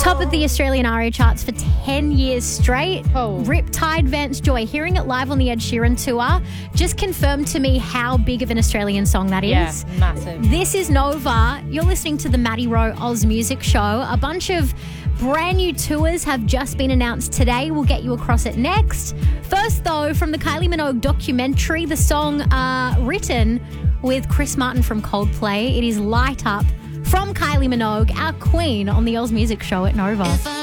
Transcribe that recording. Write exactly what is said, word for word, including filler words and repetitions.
Top of the Australian R A charts for ten years straight. Oh. Riptide Vance Joy. Hearing it live on the Ed Sheeran tour just confirmed to me how big of an Australian song that is. Yeah, massive. This is Nova. You're listening to the Maddie Rowe Oz Music Show. A bunch of brand new tours have just been announced today. We'll get you across it next. First, though, from the Kylie Minogue documentary, the song uh, written with Chris Martin from Coldplay. It is Light Up from Kylie Minogue, our queen on the Oz Music Show at Nova.